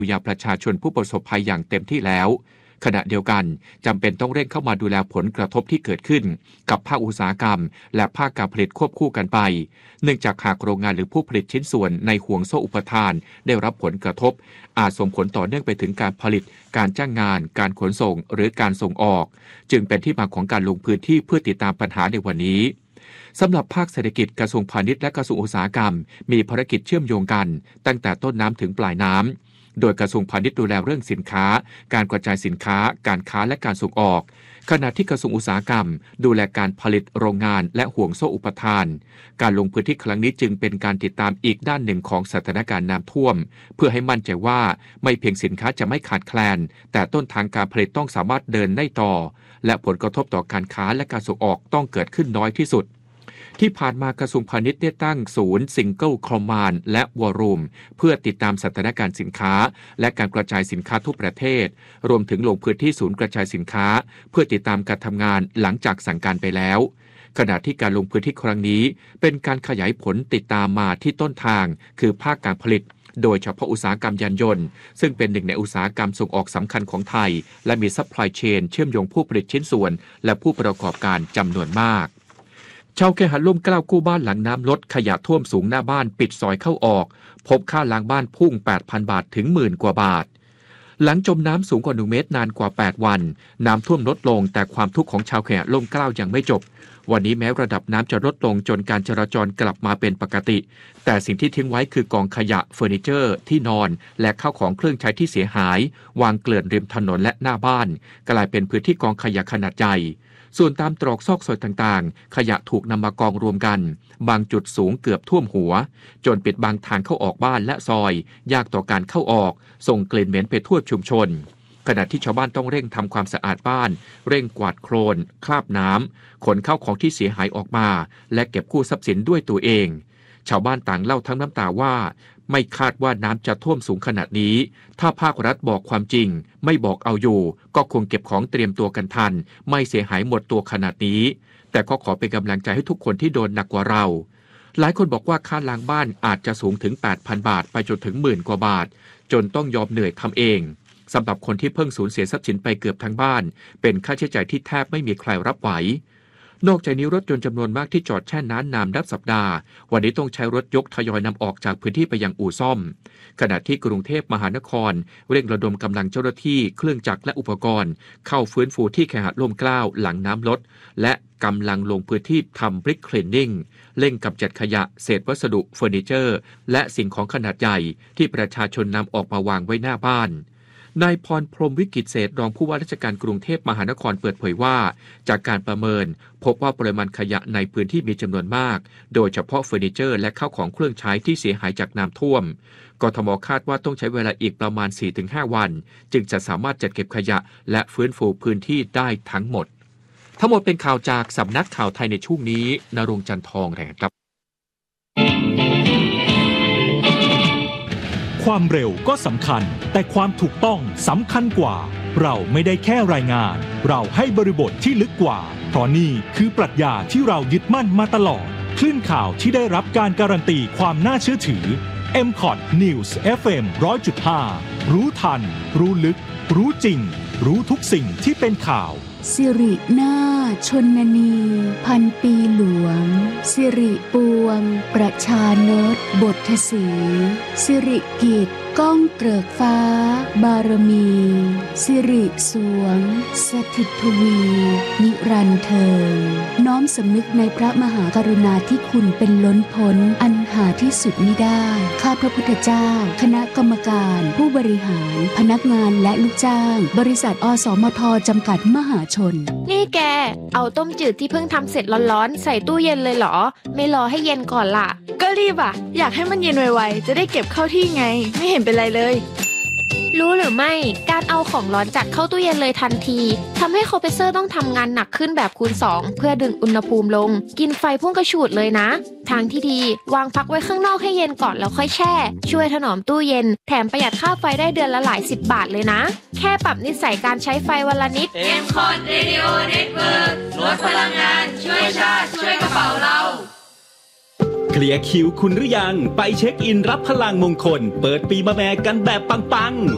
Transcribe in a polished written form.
ดูแลประชาชนผู้ประสบภัยอย่างเต็มที่แล้วขณะเดียวกันจำเป็นต้องเร่งเข้ามาดูแลผลกระทบที่เกิดขึ้นกับภาคอุตสาหกรรมและภาคการผลิตควบคู่กันไปเนื่องจากหากโรงงานหรือผู้ผลิตชิ้นส่วนในห่วงโซ่อุปทานได้รับผลกระทบอาจส่งผลต่อเนื่องไปถึงการผลิตการจ้างงานการขนส่งหรือการส่งออกจึงเป็นที่มาของการลงพื้นที่เพื่อติดตามปัญหาในวันนี้สำหรับภาคเศรษฐกิจกระทรวงพาณิชย์และกระทรวงอุตสาหกรรมมีภารกิจเชื่อมโยงกันตั้งแต่ต้นน้ำถึงปลายน้ำโดยกระทรวงพาณิชย์ดูแลเรื่องสินค้าการกระจายสินค้าการค้าและการส่งออกขณะที่กระทรวงอุตสาหกรรมดูแลการผลิตโรงงานและห่วงโซ่อุปทานการลงพื้นที่ครั้งนี้จึงเป็นการติดตามอีกด้านหนึ่งของสถานการณ์น้ำท่วมเพื่อให้มั่นใจว่าไม่เพียงสินค้าจะไม่ขาดแคลนแต่ต้นทางการผลิตต้องสามารถเดินได้ต่อและผลกระทบต่อการค้าและการส่งออกต้องเกิดขึ้นน้อยที่สุดที่ผ่านมากระทรวงพาณิชย์ได้ตั้งศูนย์ซิงเกิลคอมมานด์และวอร์รูมเพื่อติดตามสถานการณ์สินค้าและการกระจายสินค้าทั่วประเทศรวมถึงลงพื้นที่ศูนย์กระจายสินค้าเพื่อติดตามการทำงานหลังจากสั่งการไปแล้วขณะที่การลงพื้นที่ครั้งนี้เป็นการขยายผลติดตามมาที่ต้นทางคือภาคการผลิตโดยเฉพาะอุตสาหกรรมยานยนต์ซึ่งเป็นหนึ่งในอุตสาหกรรมส่งออกสำคัญของไทยและมีซัพพลายเชนเชื่อมโยงผู้ผลิตชิ้นส่วนและผู้ประกอบการจำนวนมากชาวเคหะร่มเกล้ากู้บ้านหลังน้ำลดขยะท่วมสูงหน้าบ้านปิดซอยเข้าออกพบค่าล้างบ้านพุ่ง 8,000 บาทถึง 10,000 กว่าบาทหลังจมน้ำสูงกว่า1 เมตรนานกว่า8 วันน้ำท่วมลดลงแต่ความทุกข์ของชาวเคหะร่มเกล้ายังไม่จบวันนี้แม้ระดับน้ำจะลดลงจนการจราจรกลับมาเป็นปกติแต่สิ่งที่ทิ้งไว้คือกองขยะเฟอร์นิเจอร์ที่นอนและข้าวของเครื่องใช้ที่เสียหายวางเกลื่อนริมถนนและหน้าบ้านกลายเป็นพื้นที่กองขยะขนาดใหญ่ส่วนตามตรอกซอกซอยต่างๆขยะถูกนำมากองรวมกันบางจุดสูงเกือบท่วมหัวจนปิดบังทางเข้าออกบ้านและซอยยากต่อการเข้าออกส่งกลิ่นเหม็นไปทั่วชุมชนขณะที่ชาวบ้านต้องเร่งทำความสะอาดบ้านเร่งกวาดโคลนคราบน้ำขนข้าวของที่เสียหายออกมาและเก็บกู้ทรัพย์สินด้วยตัวเองชาวบ้านต่างเล่าทั้งน้ำตาว่าไม่คาดว่าน้ำจะท่วมสูงขนาดนี้ถ้าภาครัฐบอกความจริงไม่บอกเอาอยู่ก็คงเก็บของเตรียมตัวกันทันไม่เสียหายหมดตัวขนาดนี้แต่ก็ขอเป็นกำลังใจให้ทุกคนที่โดนหนักกว่าเราหลายคนบอกว่าค่าล้างบ้านอาจจะสูงถึง 8,000 บาทไปจนถึง10,000 กว่าบาทจนต้องยอมเหนื่อยทำเองสำหรับคนที่เพิ่งสูญเสียทรัพย์สินไปเกือบทั้งบ้านเป็นค่าใช้จ่ายที่แทบไม่มีใครรับไหวนอกจากนี้รถยนต์จำนวนมากที่จอดแช่น้ำนานนับสัปดาห์วันนี้ต้องใช้รถยกทยอยนำออกจากพื้นที่ไปยังอู่ซ่อมขณะที่กรุงเทพมหานครเร่งระดมกำลังเจ้าหน้าที่เครื่องจักรและอุปกรณ์เข้าฟื้นฟูที่เคหะร่มเกล้าหลังน้ำลดและกำลังลงพื้นที่ทำบริกคลีนนิ่งเร่งกำจัดขยะเศษวัสดุเฟอร์นิเจอร์และสิ่งของขนาดใหญ่ที่ประชาชนนำออกมาวางไว้หน้าบ้านนายพรพรหมวิกิตเศษรองผู้ว่าราชการกรุงเทพมหานครเปิดเผยว่าจากการประเมินพบว่าปริมาณขยะในพื้นที่มีจำนวนมากโดยเฉพาะเฟอร์นิเจอร์และข้าวของเครื่องใช้ที่เสียหายจากน้ำท่วมกทม.คาดว่าต้องใช้เวลาอีกประมาณ 4-5 วันจึงจะสามารถจัดเก็บขยะและฟื้นฟูพื้นที่ได้ทั้งหมดทั้งหมดเป็นข่าวจากสำนักข่าวไทยในช่วงนี้ณรงค์ จันทองรายงานครับความเร็วก็สำคัญแต่ความถูกต้องสำคัญกว่าเราไม่ได้แค่รายงานเราให้บริบทที่ลึกกว่าเพราะนี่คือปรัชญาที่เรายึดมั่นมาตลอดคลื่นข่าวที่ได้รับการการันตีความน่าเชื่อถือ MCOT News FM 100.5 รู้ทันรู้ลึกรู้จริงรู้ทุกสิ่งที่เป็นข่าวสิรินาถชนนีพันปีหลวงสิริปวงประชานตบทสีสิริกิจก้องเกริกฟ้าบารมีสิริสวงสถิตทวีนิรันดร์เทิงน้อมสำนึกในพระมหากรุณาธิคุณเป็นล้นพ้นอันหาที่สุดมิได้ข้าพระพุทธเจ้าคณะกรรมการผู้บริหารพนักงานและลูกจ้างบริษัทอสมทจำกัดมหาชนนี่แกเอาต้มจืดที่เพิ่งทำเสร็จร้อนๆใส่ตู้เย็นเลยเหรอไม่รอให้เย็นก่อนล่ะก็รีบอ่ะอยากให้มันเย็นไวๆจะได้เก็บเข้าที่ไงไม่เห็นเป็นไรเลยรู้หรือไม่การเอาของร้อนจัดเข้าตู้เย็นเลยทันทีทำให้คอมเพรสเซอร์ต้องทำงานหนักขึ้นแบบคูณ2เพื่อดึงอุณหภูมิลงกินไฟพุ่งกระฉูดเลยนะทางที่ดีวางพักไว้ข้างนอกให้เย็นก่อนแล้วค่อยแช่ช่วยถนอมตู้เย็นแถมประหยัดค่าไฟได้เดือนละหลาย10 บาทเลยนะแค่ปรับนิสัยการใช้ไฟวันละนิด MCOT Radio Network ลดพลังงานช่วยชาติช่วยกระเป๋าเราเคลียร์คิวคุณหรือยังไปเช็คอินรับพลังมงคลเปิดปีมะแม่กันแบบปังๆ